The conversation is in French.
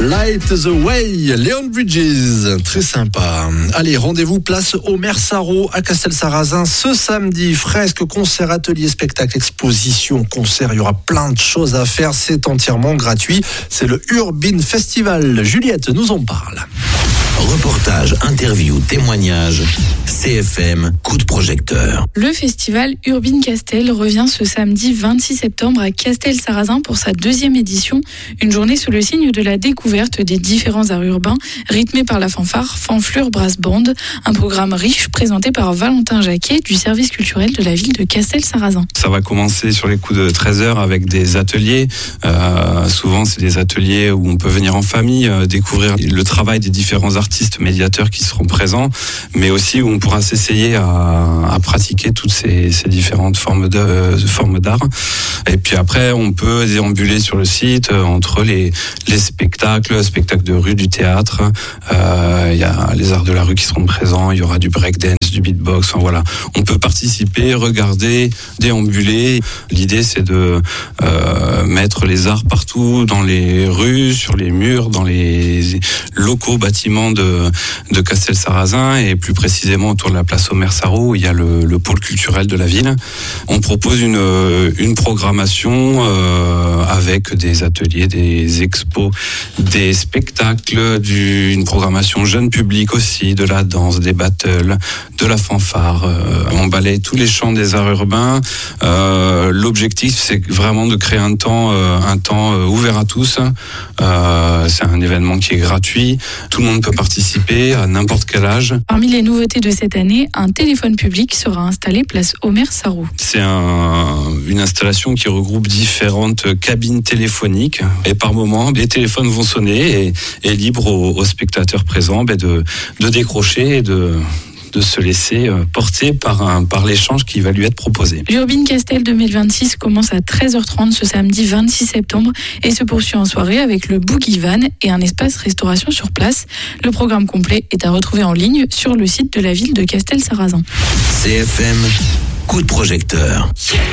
Light the Way, Leon Bridges, très sympa. Allez, rendez-vous place Omer Sarraut à Castelsarrasin ce samedi. Fresque, concert, atelier, spectacle, exposition, concert. Il y aura plein de choses à faire. C'est entièrement gratuit. C'est le Urbin Festival. Juliette nous en parle. Reportage, interview, témoignage, CFM, coup de projecteur. Le festival Urbin Castel revient ce samedi 26 septembre à Castelsarrasin pour sa 2e édition. Une journée sous le signe de la découverte des différents arts urbains, rythmée par la fanfare Fanflure Brass Band. Un programme riche présenté par Valentin Jacquet du service culturel de la ville de Castelsarrasin. Ça va commencer sur les coups de 13h avec des ateliers. Souvent, c'est des ateliers où on peut venir en famille, découvrir le travail des différents artistes médiateurs qui seront présents, mais aussi où on pourra s'essayer à pratiquer toutes ces différentes formes d'art. Et puis après, on peut déambuler sur le site entre les spectacles de rue, du théâtre. Il y a les arts de la rue qui seront présents. Il y aura du breakdance, du beatbox. Enfin, voilà, on peut participer, regarder, déambuler. L'idée, c'est de mettre les arts partout, dans les rues, sur les murs, dans les locaux bâtiments de Castelsarrasin et plus précisément autour de la place Omer Sarraut où il y a le pôle culturel de la ville. On propose une programmation avec des ateliers, des expos, des spectacles, une programmation jeune public aussi, de la danse, des battles, de la fanfare. On balaye tous les champs des arts urbains. L'objectif, c'est vraiment de créer un temps ouvert à tous. C'est un événement qui est gratuit. Tout le monde peut participer à n'importe quel âge. Parmi les nouveautés de cette année, un téléphone public sera installé place Omer Sarraut. C'est une installation qui regroupe différentes cabines téléphoniques et par moment, les téléphones vont sonner et libre aux spectateurs présents de décrocher et de se laisser porter par l'échange qui va lui être proposé. L'Urbin Castel 2026 commence à 13h30 ce samedi 26 septembre et se poursuit en soirée avec le Boogie Van et un espace restauration sur place. Le programme complet est à retrouver en ligne sur le site de la ville de Castelsarrasin. CFM, coup de projecteur.